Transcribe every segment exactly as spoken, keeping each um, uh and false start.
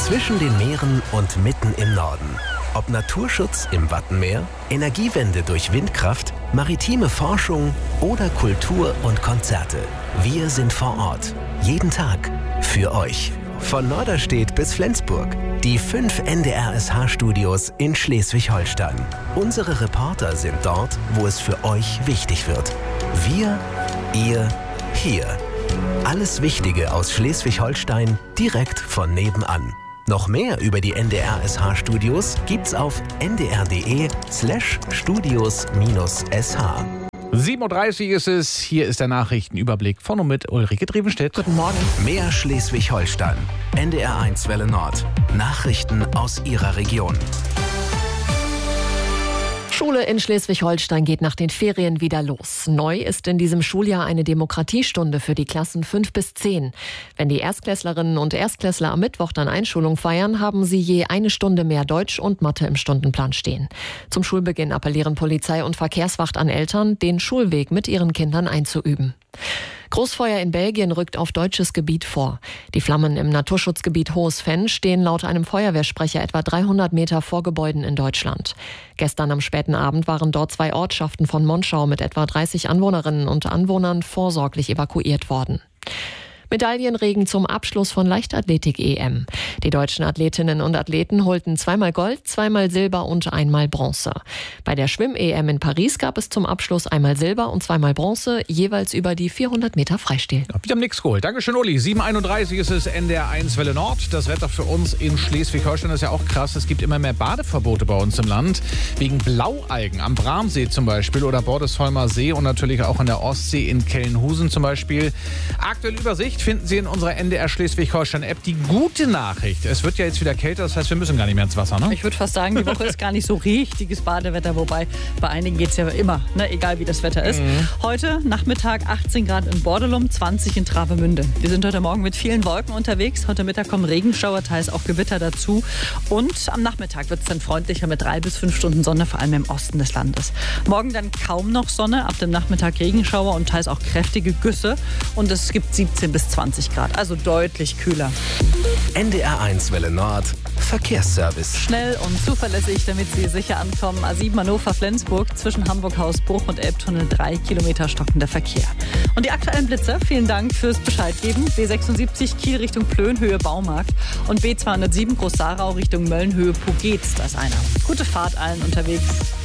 Zwischen den Meeren und mitten im Norden. Ob Naturschutz im Wattenmeer, Energiewende durch Windkraft, maritime Forschung oder Kultur und Konzerte. Wir sind vor Ort. Jeden Tag. Für euch. Von Norderstedt bis Flensburg. Die fünf N D R S H-Studios in Schleswig-Holstein. Unsere Reporter sind dort, wo es für euch wichtig wird. Wir, ihr, hier. Alles Wichtige aus Schleswig-Holstein direkt von nebenan. Noch mehr über die N D R S H-Studios gibt's auf ndr.de slash studios minus sh. sieben Uhr dreißig ist es. Hier ist der Nachrichtenüberblick von und mit Ulrike Drevenstedt. Guten Morgen. Mehr Schleswig-Holstein. N D R eins Welle Nord. Nachrichten aus Ihrer Region. Schule in Schleswig-Holstein geht nach den Ferien wieder los. Neu ist in diesem Schuljahr eine Demokratiestunde für die Klassen fünf bis zehn. Wenn die Erstklässlerinnen und Erstklässler am Mittwoch dann Einschulung feiern, haben sie je eine Stunde mehr Deutsch und Mathe im Stundenplan stehen. Zum Schulbeginn appellieren Polizei und Verkehrswacht an Eltern, den Schulweg mit ihren Kindern einzuüben. Großfeuer in Belgien rückt auf deutsches Gebiet vor. Die Flammen im Naturschutzgebiet Hohes Venn stehen laut einem Feuerwehrsprecher etwa dreihundert Meter vor Gebäuden in Deutschland. Gestern am späten Abend waren dort zwei Ortschaften von Monschau mit etwa dreißig Anwohnerinnen und Anwohnern vorsorglich evakuiert worden. Medaillenregen zum Abschluss von Leichtathletik-E M. Die deutschen Athletinnen und Athleten holten zweimal Gold, zweimal Silber und einmal Bronze. Bei der Schwimm-E M in Paris gab es zum Abschluss einmal Silber und zweimal Bronze, jeweils über die vierhundert Meter Freistil. Wir haben nichts geholt. Dankeschön, Uli. sieben Uhr einunddreißig ist es, N D R eins Welle Nord. Das Wetter für uns in Schleswig-Holstein ist ja auch krass. Es gibt immer mehr Badeverbote bei uns im Land. Wegen Blaualgen am Bramsee zum Beispiel oder Bordesholmer See und natürlich auch an der Ostsee in Kellenhusen zum Beispiel. Aktuelle Übersicht finden Sie in unserer N D R Schleswig-Holstein-App. Die gute Nachricht, es wird ja jetzt wieder kälter, das heißt, wir müssen gar nicht mehr ins Wasser, ne? Ich würde fast sagen, die Woche ist gar nicht so richtiges Badewetter, wobei bei einigen geht es ja immer, ne? Egal wie das Wetter ist. Mhm. Heute Nachmittag achtzehn Grad in Bordelum, zwanzig in Travemünde. Wir sind heute Morgen mit vielen Wolken unterwegs. Heute Mittag kommen Regenschauer, teils auch Gewitter dazu. Und am Nachmittag wird es dann freundlicher mit drei bis fünf Stunden Sonne, vor allem im Osten des Landes. Morgen dann kaum noch Sonne, ab dem Nachmittag Regenschauer und teils auch kräftige Güsse. Und es gibt siebzehn bis zwanzig Grad, also deutlich kühler. N D R eins Welle Nord. Verkehrsservice. Schnell und zuverlässig, damit Sie sicher ankommen. A sieben Hannover-Flensburg, zwischen Hamburg-Hausbruch und Elbtunnel drei Kilometer stockender Verkehr. Und die aktuellen Blitzer, vielen Dank fürs Bescheidgeben. B sechsundsiebzig Kiel Richtung Plönhöhe Baumarkt und B zweihundertsieben Groß-Sarau Richtung Möllenhöhe Pugetz. Da ist einer. Gute Fahrt allen unterwegs.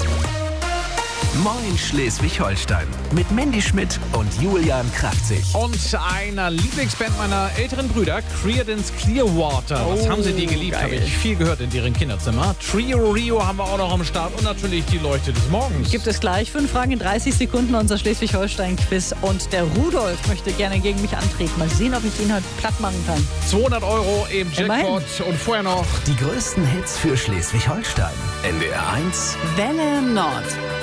Moin Schleswig-Holstein mit Mandy Schmidt und Julian Kraftzig. Und einer Lieblingsband meiner älteren Brüder, Creedence Clearwater. Was Oh, haben sie die geliebt? geil. Habe ich viel gehört in deren Kinderzimmer. Trio Rio haben wir auch noch am Start und natürlich die Leuchte des Morgens. Gibt es gleich fünf Fragen in dreißig Sekunden, unser Schleswig-Holstein-Quiz. Und der Rudolf möchte gerne gegen mich antreten. Mal sehen, ob ich ihn halt platt machen kann. zweihundert Euro im Jackpot. Immerhin. Und vorher noch Die größten Hits für Schleswig-Holstein. N D R eins Welle Nord.